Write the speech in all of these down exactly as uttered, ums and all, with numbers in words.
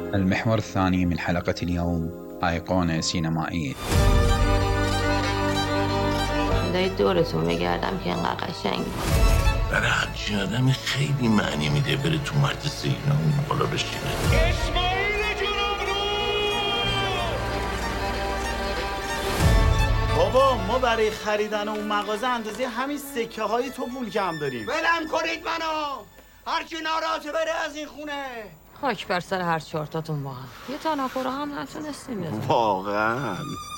المحور الثاني من حلقة اليوم أيقونة سينمائية. دای دورتون بگردم که اینقدر قشنگ برای هرچی آدم خیلی معنی میده بره تو مرد سینا اون بالا بشینه. اسماعیل جنوبرو بابا ما برای خریدن اون مغازه اندازه همین سکه های تو پول کم داریم. ولم کنید منو، هر کی ناراحته بره از این خونه. خاک بر سر هر چهارتاتون با هم. یه تناکر هم نتونستیم بزنیم واقعا.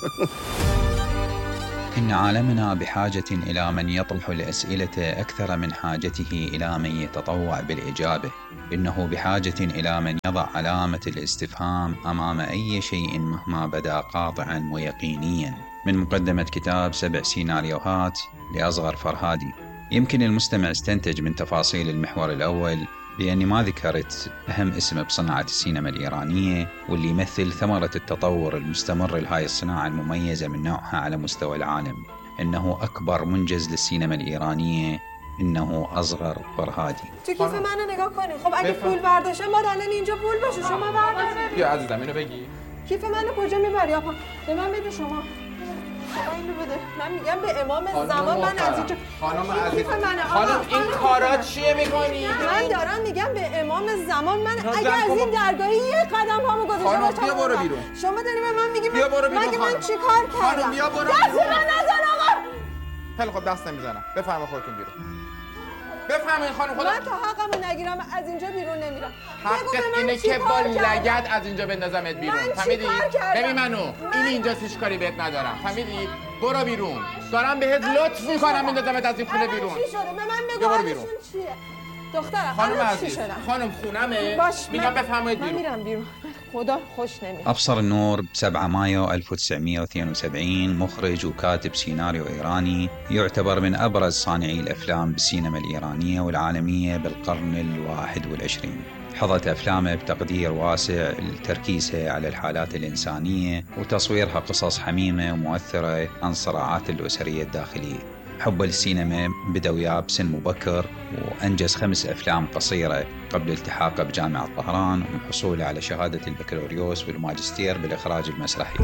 إن عالمنا بحاجة إلى من يطرح الأسئلة أكثر من حاجته إلى من يتطوع بالإجابة. إنه بحاجة إلى من يضع علامة الاستفهام أمام أي شيء مهما بدا قاطعا ويقينيا. من مقدمة كتاب سبع سيناريوهات لأصغر فرهادي. يمكن المستمع استنتج من تفاصيل المحور الأول بأني ما ذكرت أهم اسم بصناعة السينما الإيرانية واللي يمثل ثمرة التطور المستمر لهاي الصناعة المميزة من نوعها على مستوى العالم. إنه أكبر منجز للسينما الإيرانية، إنه أصغر فرهادي. تو کیف منو نگاه کنی. خب اگه پول برداشتم باید الان اینجا پول باشه. شما برداشت. بیا عزیزم اینو بگی. کیف منو کجا میبری آقا؟ به من بده شما. اینو بده. من میگم به امام زمان من از اینجا. خانم عزیز. خانم این کارا چیه میکنی؟ من دارم میگم به امام زمان من اگه از این درگاهی یه قدم پامو گذاشته خانم باشم. بیا برو بیرون. شما داری به من میگی بیا برو بیرون. مگه من چیکار کردم؟ خانم بیا برو. دست من نزن آقا. خیلی خب دست نمیزنم. بفرمایید خودتون بیرون. بفرمایید خانم خدا. من تا حقمو نگیرم از اینجا بیرون نمیرم. حقت اینه که با لگد از اینجا بندازمت بیرون. فهمیدی؟ ببین منو. این اینجا هیچ کاری بهت ندارم. فهمیدی؟ برو بیرون. دارم بهت لطف میکنم بندازمت از این خونه بیرون. چی شده؟ به من بگو بیرون. چیه؟ دخترم خانم عزیز، خانم خونمه. میگم بفرمایید بیرون. من میرم بیرون. خدا خوش نمیاد. أبصر النور بسبعة مايو ألف وتسعمائة واثنين وسبعين مخرج وكاتب سيناريو إيراني يعتبر من أبرز صانعي الأفلام بالسينما الإيرانية والعالمية بالقرن الواحد والعشرين. حظت أفلامه بتقدير واسع لتركيزها على الحالات الإنسانية وتصويرها قصص حميمة ومؤثرة عن الصراعات الأسرية الداخلية. حبه للسينما بدأ وياه بسن مبكر وأنجز خمس أفلام قصيرة قبل التحاقه بجامعة طهران وحصوله على شهادة البكالوريوس والماجستير بالإخراج المسرحي.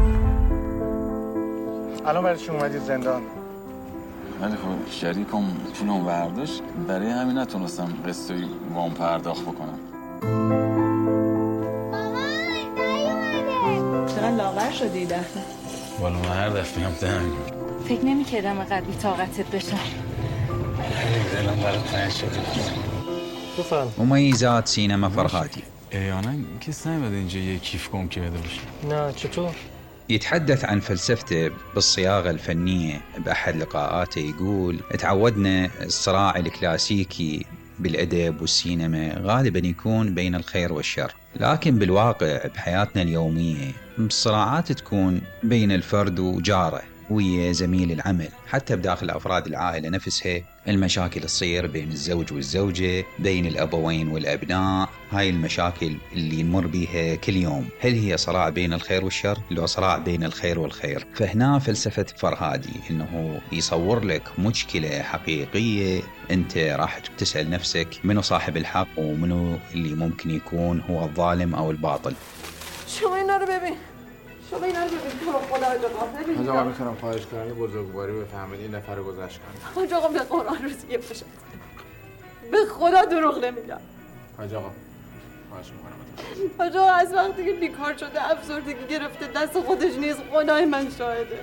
الان برای چی اومدید زندان؟ ولی خب شریکم فیلم برداشت، برای همین نتونستم قسطی وام پرداخت بکنم. چقدر لاغر شدی دفعه؟ والا من هر دفعه هم دهنم فکر نمی‌کردم اینقدر بی‌طاقتت بشم. دلم برات تنگ شده. مميزات سينما فرهادي. احيانا کس نمیاد اینجا یه کیف گم کرده باشه. نه چطور؟ يتحدث عن فلسفته بالصياغة الفنية. بأحد لقاءاته يقول: تعودنا الصراع الكلاسيكي بالأدب والسينما غالبا يكون بين الخير والشر، لكن بالواقع بحياتنا اليومية الصراعات تكون بين الفرد وجاره ويا زميل العمل، حتى بداخل أفراد العائلة نفسها المشاكل تصير بين الزوج والزوجة، بين الأبوين والأبناء. هاي المشاكل اللي نمر بيها كل يوم، هل هي صراع بين الخير والشر لو صراع بين الخير والخير؟ فهنا فلسفة فرهادي إنه يصور لك مشكلة حقيقية، أنت راح تسأل نفسك منو صاحب الحق ومنو اللي ممكن يكون هو الظالم أو الباطل. شما اینا رو ببین. شما اینا رو ببین. تو خدا اجازه ببین. حاج آقا میتونم خواهش کنم یه بزرگواری بفهمید این نفر رو گذشت کنم. حاج آقا به قرآن روزی بشه. به خدا دروغ نمیگم. حاج آقا خواهش میکنم. حاج آقا از وقتی که بیکار شده افسردگی گرفته دست خودش نیست، خدای من شاهده.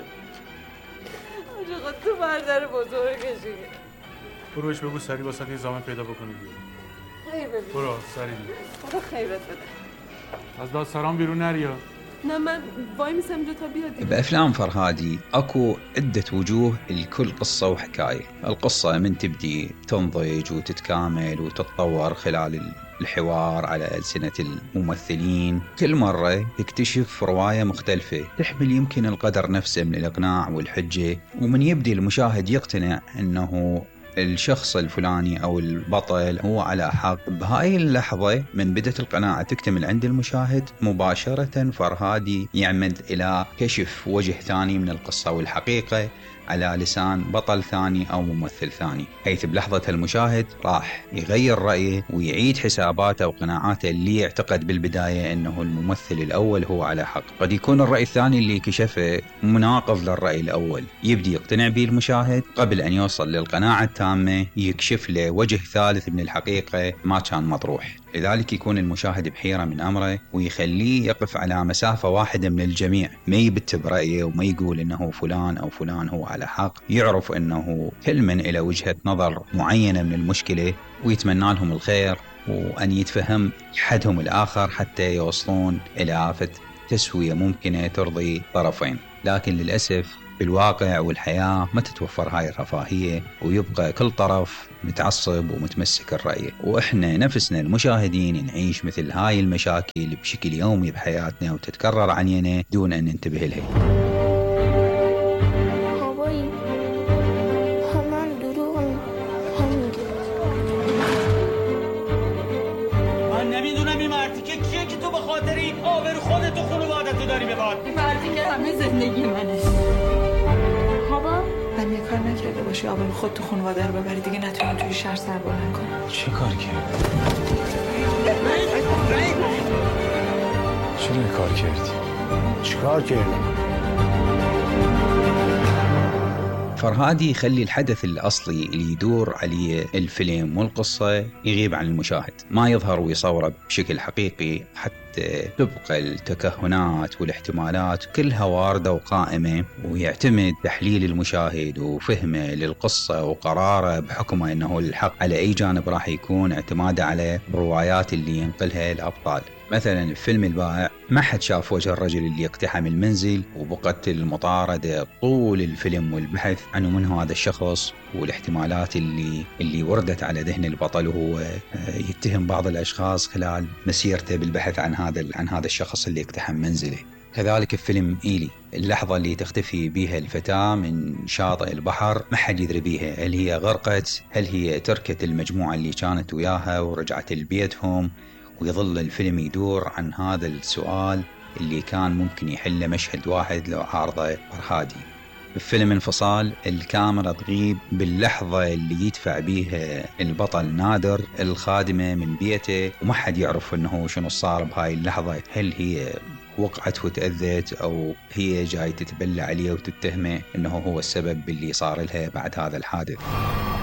حاج آقا تو برادر بزرگشی. برو بهش بگو سری واسه یه زمان پیدا بکنه بیرون. خیر ببین. برو سری. خدا خیرت بده. از دادسران بیرون نریا. نه من وای میسم اینجا تا بیادی. بأفلام فرهادي أكو عدة وجوه لكل قصة وحكاية. القصة من تبدي تنضج وتتكامل وتتطور خلال الحوار على ألسنة الممثلين. كل مرة تكتشف رواية مختلفة تحمل يمكن القدر نفسه من الإقناع والحجة، ومن يبدي المشاهد يقتنع أنه الشخص الفلاني أو البطل هو على حق. بهاي اللحظة من بدت القناعة تكتمل عند المشاهد مباشرة فرهادي يعمد إلى كشف وجه ثاني من القصة والحقيقة على لسان بطل ثاني أو ممثل ثاني، حيث بلحظة المشاهد راح يغير رأيه ويعيد حساباته وقناعاته اللي يعتقد بالبداية أنه الممثل الأول هو على حق. قد يكون الرأي الثاني اللي كشفه مناقض للرأي الأول، يبدي يقتنع به المشاهد قبل أن يوصل للقناعة التامة يكشف له وجه ثالث من الحقيقة ما كان مطروح. لذلك يكون المشاهد بحيرة من أمره ويخليه يقف على مسافة واحدة من الجميع، ما يبت برأيه وما يقول إنه فلان أو فلان هو على حق. يعرف إنه كل من إلى وجهة نظر معينة من المشكلة ويتمنى لهم الخير وأن يتفهم حدهم الآخر حتى يوصلون إلى آفة تسوية ممكنة ترضي طرفين. لكن للأسف بالواقع والحياة ما تتوفر هاي الرفاهية، ويبقى كل طرف متعصب ومتمسك الرأي، وإحنا نفسنا المشاهدين نعيش مثل هاي المشاكل بشكل يومي بحياتنا وتتكرر عنينا دون أن ننتبه لها. من نمیدونم این مردی که کیه که تو به خاطر این آبرو خودت و خانواده‌تو داری بباد. این مردی که همه زندگی منه. من یه کار نکرده باشی آبرو خود تو خانواده رو ببری دیگه نتونی توی شهر سر بلند کنی. چه کار کردی؟ چرا این کار کردی؟ چه کار کردی؟ فرهادي يخلي الحدث الأصلي اللي يدور عليه الفيلم والقصة يغيب عن المشاهد، ما يظهر ويصوره بشكل حقيقي حتى تبقى التكهنات والاحتمالات كلها واردة وقائمة، ويعتمد تحليل المشاهد وفهمه للقصة وقراره بحكمه أنه الحق على أي جانب راح يكون، اعتماده على الروايات اللي ينقلها الأبطال. مثلا فيلم البائع ما حد شاف وجه الرجل اللي اقتحم المنزل، وبقت المطاردة طول الفيلم والبحث عنه من هذا الشخص والاحتمالات اللي اللي وردت على ذهن البطل، وهو يتهم بعض الأشخاص خلال مسيرته بالبحث عن هذا عن هذا الشخص اللي اقتحم منزله. كذلك في فيلم إيلي اللحظة اللي تختفي بها الفتاة من شاطئ البحر ما حد يدري بيها، هل هي غرقت، هل هي تركت المجموعة اللي كانت وياها ورجعت لبيتهم، ويظل الفيلم يدور عن هذا السؤال اللي كان ممكن يحل مشهد واحد لو عارضه فرهادي. بفيلم انفصال الكاميرا تغيب باللحظة اللي يدفع بيها البطل نادر الخادمة من بيته، وما حد يعرف انه شنو صار بهاي اللحظة، هل هي وقعت وتأذت أو هي جاي تتبلى عليه وتتهمه انه هو السبب باللي صار لها بعد هذا الحادث.